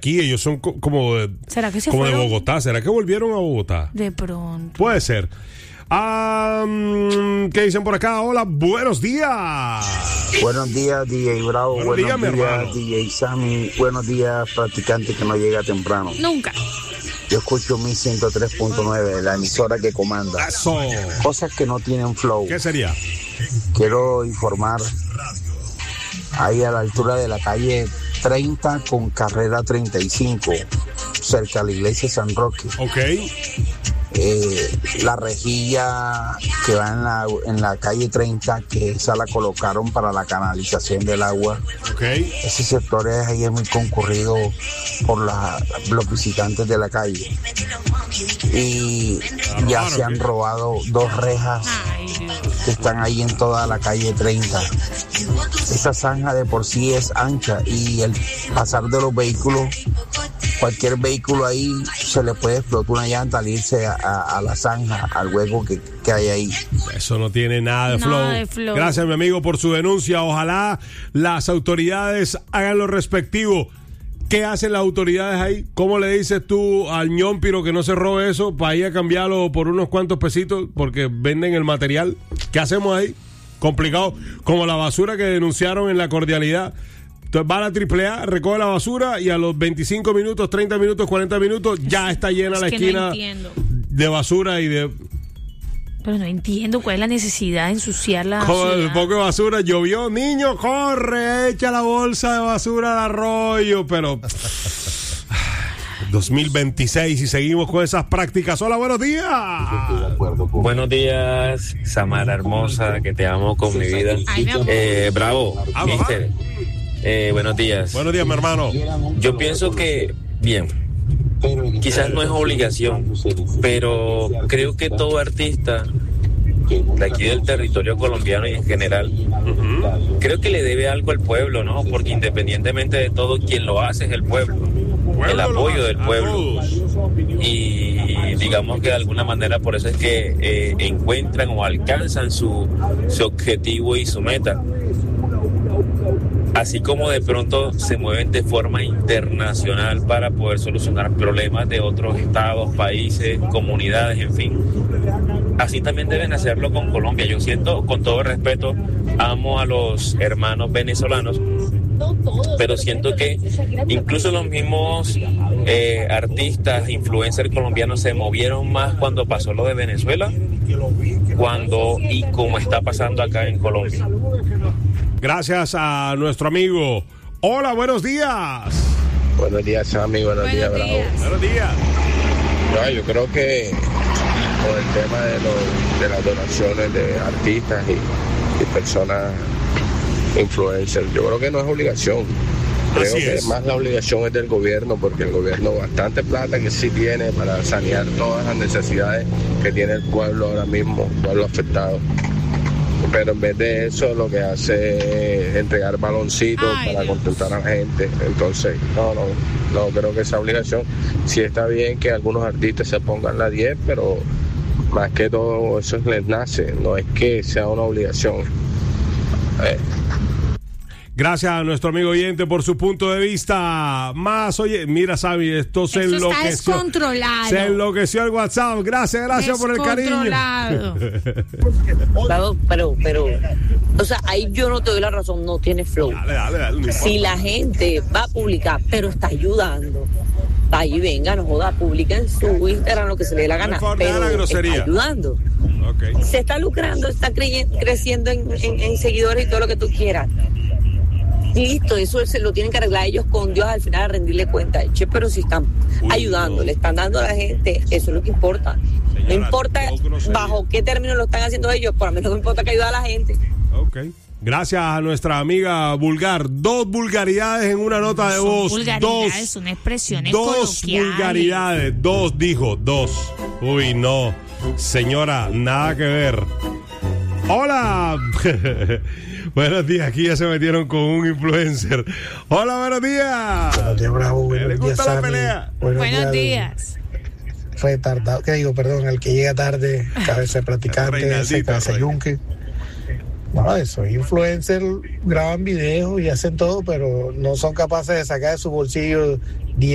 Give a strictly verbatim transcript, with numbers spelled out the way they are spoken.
aquí, ellos son co- como de, ¿Será que se como de fueron? Bogotá. ¿Será que volvieron a Bogotá? De pronto. Puede ser. Ah, mm, ¿qué dicen por acá? Hola, buenos días. Buenos días, D J Bravo. Buenos Buenos, días, mi hermano. días, D J Sammy. Buenos días, practicante que no llega temprano. Nunca. Yo escucho mi ciento tres punto nueve, la emisora que comanda. Eso. Cosas que no tienen flow. ¿Qué sería? Quiero informar, ahí a la altura de la calle treinta con carrera treinta y cinco, cerca de la iglesia de San Roque. Ok. Eh, la rejilla que va en la, en la calle treinta, que esa la colocaron para la canalización del agua. Ok. Ese sector es, ahí es muy concurrido por la, los visitantes de la calle. Y ya se han robado dos rejas Ay, Dios. que están ahí en toda la calle treinta. Esa zanja de por sí es ancha y el pasar de los vehículos, cualquier vehículo ahí se le puede explotar una llanta al irse a, a, a la zanja, al hueco que, que hay ahí. Eso no tiene nada de, Nada flow. de flow. Gracias, mi amigo, por su denuncia. Ojalá las autoridades hagan lo respectivo. ¿Qué hacen las autoridades ahí? ¿Cómo le dices tú al ñómpiro que no se robe eso para ir a cambiarlo por unos cuantos pesitos porque venden el material? ¿Qué hacemos ahí? Complicado. Como la basura que denunciaron en La Cordialidad. Entonces va a la triple A, recoge la basura y a los veinticinco minutos, treinta minutos, cuarenta minutos ya está llena Es la que no esquina entiendo. de basura y de... Pero no entiendo cuál es la necesidad de ensuciar la Con el ciudad. poco de basura, llovió, niño, corre, echa la bolsa de basura al arroyo, pero dos mil veintiséis y seguimos con esas prácticas. Hola, buenos días. Buenos días, Samara hermosa, que te amo con mi vida. Ay, mi amor. Eh, bravo, Ah, mister. Eh, buenos días. Buenos días, mi hermano. Yo pienso que, bien, quizás no es obligación, pero creo que todo artista de aquí del territorio colombiano y en general, creo que le debe algo al pueblo, ¿no? Porque independientemente de todo, quien lo hace es el pueblo, el apoyo del pueblo. Y digamos que de alguna manera por eso es que eh, encuentran o alcanzan su, su objetivo y su meta. Así como de pronto se mueven de forma internacional para poder solucionar problemas de otros estados, países, comunidades, en fin. Así también deben hacerlo con Colombia. Yo siento, con todo respeto, amo a los hermanos venezolanos, pero siento que incluso los mismos eh, artistas, influencers colombianos se movieron más cuando pasó lo de Venezuela, cuando y como está pasando acá en Colombia. Gracias a nuestro amigo. Hola, buenos días. Buenos días, Sammy. Buenos, Buenos días, días. Bravo. Buenos días. No, yo creo que con el tema de, los, de las donaciones de artistas y, y personas influencers, yo creo que no es obligación. Creo Así que es. más la obligación es del gobierno, porque el gobierno bastante plata que sí tiene para sanear todas las necesidades que tiene el pueblo ahora mismo, el pueblo afectado. Pero en vez de eso lo que hace es entregar baloncitos Ay, para Dios. contentar a la gente. Entonces, no, no, no creo que esa obligación. Sí está bien que algunos artistas se pongan la diez, pero más que todo eso les nace, no es que sea una obligación. Eh, Gracias a nuestro amigo oyente por su punto de vista. Más, oye, mira, Sammy, esto se Eso está enloqueció. descontrolado. Se enloqueció el WhatsApp. Gracias, gracias por el cariño. Descontrolado. Claro, pero, pero, o sea, ahí yo no te doy la razón, no tiene flow. Dale, dale, dale. no Si importa. la gente va a publicar, pero está ayudando, ahí venga, no joda, publica en su Instagram lo que se le dé la gana, No importa, pero la grosería. está ayudando. Ok. Se está lucrando, está crey- creciendo en, en- en seguidores y todo lo que tú quieras. Listo, eso se lo tienen que arreglar ellos con Dios al final a rendirle cuenta. Che, pero si están ayudando, le están dando a la gente, eso es lo que importa. No Señora, importa no grosería. bajo qué términos lo están haciendo ellos, por lo menos me importa que ayude a la gente. Ok. Gracias a nuestra amiga Vulgar. Dos vulgaridades en una nota de Son voz. vulgaridades, Dos. son expresiones Dos coloquiales. vulgaridades. Dos, dijo. Dos. Uy, no. Señora, nada que ver. Hola. Buenos días. Aquí ya se metieron con un influencer. Hola, buenos días. Buenos días, Bravo. ¿Le Buenos días, gusta la Sammy. pelea? Buenos al días. Retardado, ¿qué digo? Perdón, el que llega tarde, cabeza de practicante, ese Reinaldito, cabeza de yunque. No, eso, influencers graban videos y hacen todo, pero no son capaces de sacar de su bolsillo